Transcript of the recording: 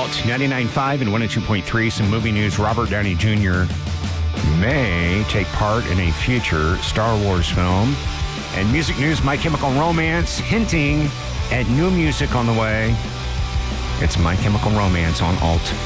Alt 99.5 and 102.3. Some movie news. Robert Downey Jr. may take part in a future Star Wars film. And music news, My Chemical Romance hinting at new music on the way. It's My Chemical Romance on Alt